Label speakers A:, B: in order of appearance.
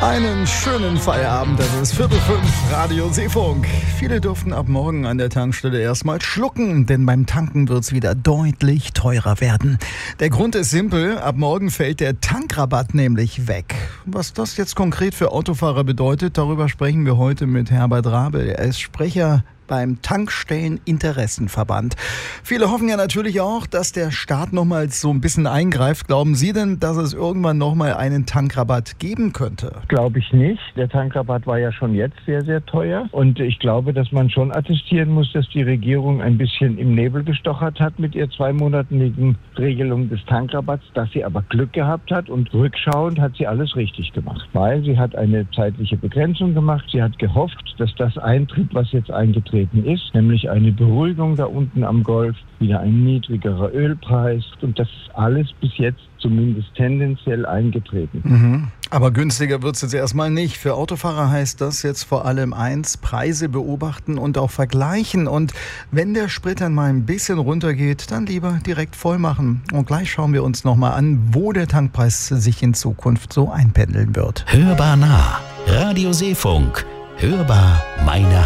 A: Einen schönen Feierabend, das ist 4:05, Radio Seefunk. Viele dürften ab morgen an der Tankstelle erstmal schlucken, denn beim Tanken wird es wieder deutlich teurer werden. Der Grund ist simpel, ab morgen fällt der Tankrabatt nämlich weg. Was das jetzt konkret für Autofahrer bedeutet, darüber sprechen wir heute mit Herbert Rabel. Er ist Sprecher beim Tankstelleninteressenverband. Viele hoffen ja natürlich auch, dass der Staat nochmal so ein bisschen eingreift. Glauben Sie denn, dass es irgendwann nochmal einen Tankrabatt geben könnte?
B: Glaube ich nicht. Der Tankrabatt war ja schon jetzt sehr, sehr teuer. Und ich glaube, dass man schon attestieren muss, dass die Regierung ein bisschen im Nebel gestochert hat mit ihr 2-monatigen Regelung des Tankrabatts, dass sie aber Glück gehabt hat und rückschauend hat sie alles richtig gemacht. Weil sie hat eine zeitliche Begrenzung gemacht. Sie hat gehofft, dass das eintritt, was jetzt eingetreten ist, nämlich eine Beruhigung da unten am Golf, wieder ein niedrigerer Ölpreis, und das ist alles bis jetzt zumindest tendenziell eingetreten.
A: Aber günstiger wird es jetzt erstmal nicht. Für Autofahrer heißt das jetzt vor allem eins: Preise beobachten und auch vergleichen. Und wenn der Sprit dann mal ein bisschen runtergeht, dann lieber direkt voll machen. Und gleich schauen wir uns nochmal an, wo der Tankpreis sich in Zukunft so einpendeln wird.
C: Hörbar nah. Radio Seefunk. Hörbar meine